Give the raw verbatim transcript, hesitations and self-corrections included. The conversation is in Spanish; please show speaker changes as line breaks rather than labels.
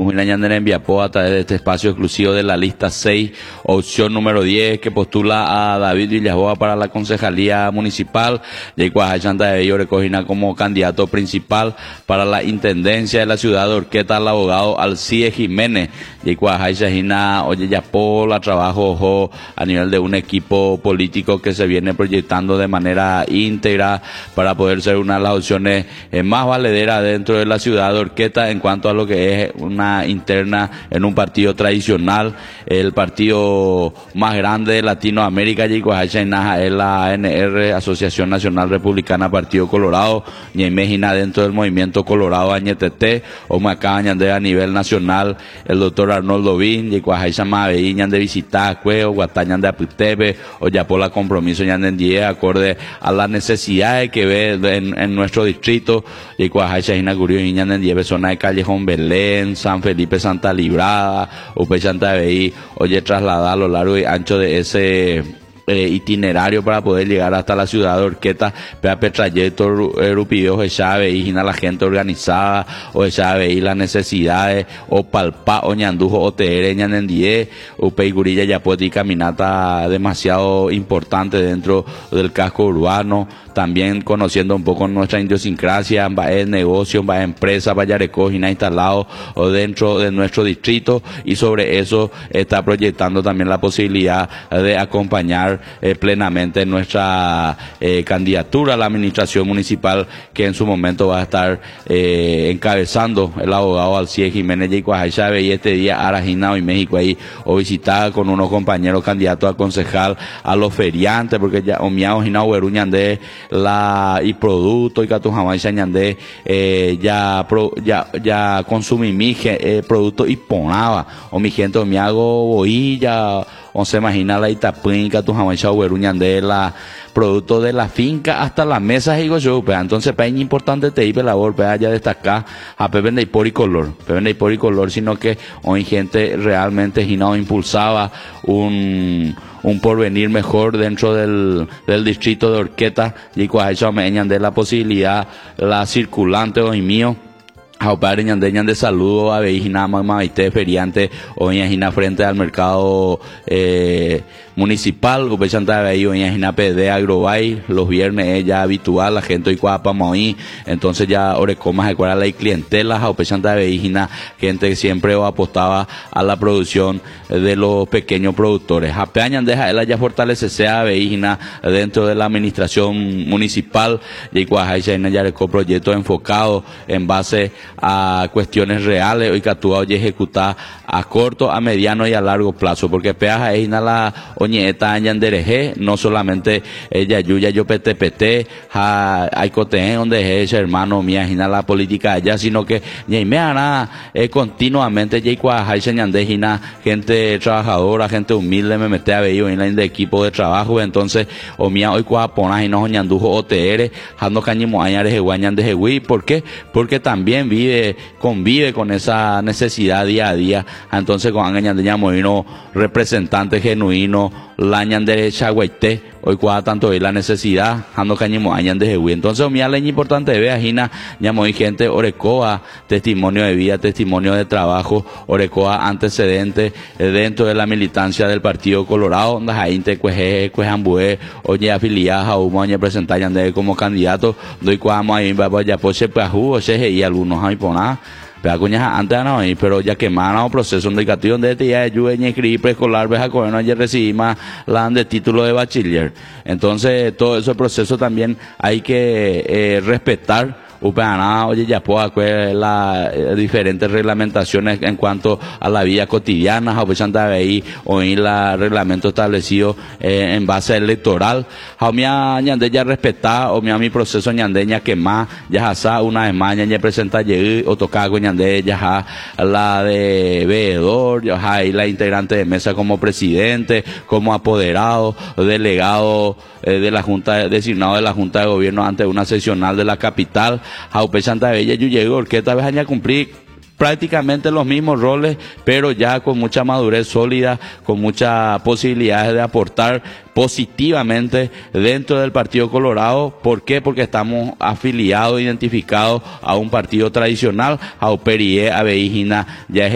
Mujilaña Ñandera Enviapó a través de este espacio exclusivo de la lista seis, opción número diez, que postula a David Villaboa para la concejalía municipal, y Cuajachanta de Bello recogina como candidato principal para la intendencia de la ciudad de Orqueta al abogado Alcide Jiménez, y Cuajachajina oye Yapó la trabajo ojo, a nivel de un equipo político que se viene proyectando de manera íntegra para poder ser una de las opciones eh, más valederas dentro de la ciudad de Orqueta en cuanto a lo que es una interna en un partido tradicional, el partido más grande de Latinoamérica, y Cuajachajina es la A N R, Asociación Nacional Republicana Partido Colorado, y imagina dentro del movimiento Colorado Añetete, o me acaban de a nivel nacional el doctor Arnoldo Vin, y Cuajachama Veíñan de visitar Cueo, Guatañan de Aputebe, o ya por la compromiso ya en die acorde a las necesidades que ve en, en nuestro distrito, y Cuajachajina Curio y en die zona de Callejón Belén, San Felipe, Santa Librada, Upe Santa Veí, oye trasladar a lo largo y ancho de ese Eh, itinerario para poder llegar hasta la ciudad de Orqueta, vea trayecto Rupideo, ya veis la gente organizada, o ya veis las necesidades, o palpa, o ñandujo, o teere, ñanendie, o peigurilla ya puede ir caminata demasiado importante dentro del casco urbano, también conociendo un poco nuestra idiosincrasia, va en negocio, va en empresa, va ya recogina instalado o dentro de nuestro distrito, y sobre eso está proyectando también la posibilidad de acompañar Eh, plenamente nuestra eh, candidatura a la administración municipal, que en su momento va a estar eh, encabezando el abogado Alcide Jiménez y Cuajachave, y este día Arajina y México ahí o visitada con unos compañeros candidatos a concejal, a los feriantes, porque ya omiao hina de la y producto y catujamay ñandé eh, ya pro, ya ya consumí mi eh, producto y ponaba o mi gente o mi hago boilla o se imagina la Itapinca, tu jamaicha de la producto de la finca hasta la mesa, digo yo, pues entonces es importante te iba la labor, pues ya destacar a Pepe de por y color, Pepe de por y color, sino que hoy gente realmente no impulsaba un un porvenir mejor dentro del, del distrito de Orqueta, y cuando me de la posibilidad, la circulante hoy mío, a padre ñandeñan de saludo a veijina mamaité feriante o ñajina frente al mercado eh, municipal, o pechanta veí o ñajina pd agrobay, los viernes es ya habitual, la gente hoy cuapa maí, entonces ya orecomas de cuál la clientela, o pechanta veijina gente que siempre apostaba a la producción de los pequeños productores. A peñan deja él ya fortalece sea veijina dentro de la administración municipal, y cuajay ya recó proyectos enfocados en base a cuestiones reales hoy que actúa hoy ejecutar a corto, a mediano y a largo plazo, porque peaja es la oñeta añandereje, no solamente ella yuya yo pete pete hay coteje donde es hermano mía gina la política allá, sino que ya me hará eh, continuamente ya cuajay señandejina gente trabajadora, gente humilde me mete a ver en la equipo de trabajo, entonces o mía hoy cuaja pona y no ñandujo O T R jando cañimo añares guañan de jehui. ¿Por qué? Porque también vive, convive con esa necesidad día a día, entonces con Angañandeña Moino, representante genuino, la ñandere chagüete, hoy cuadra tanto hoy la necesidad, ando cañimo añan de jehui. Entonces, mi leña importante ve ajina, ñamoy gente, orecoa, testimonio de vida, testimonio de trabajo, orecoa antecedentes eh, dentro de la militancia del Partido Colorado, donde hay te cueje, cuejambue, oye afiliada a un año presentar ñandere como candidato, doy cuamo ahí, va ya poche pajú, o se y algunos hay poná. Pero cuñas antes no, pero ya que más un proceso indicativo donde te ya ayude a escribir preescolar, ves a coger no recibir más la de título de bachiller. Entonces, todo ese proceso también hay que eh, respetar. Upeana, oye, ya puedo las eh, diferentes reglamentaciones en cuanto a la vida cotidiana, o Santa Veí, o en la reglamento establecido eh, en base electoral. A mi ñande ya respetar, o mi a mi proceso ñandeña que más, ya sa una vez más, ñande presenta llegué, o tocar con ñande, ya la de veedor, ya y la integrante de mesa como presidente, como apoderado, delegado eh, de la Junta, designado de la Junta de Gobierno ante una seccional de la capital. Jaupe Santa Bella, yo llego, que esta vez a cumplir prácticamente los mismos roles, pero ya con mucha madurez sólida, con muchas posibilidades de aportar positivamente dentro del Partido Colorado. ¿Por qué? Porque estamos afiliados, identificados a un partido tradicional, a Operie, a Veijina, ya es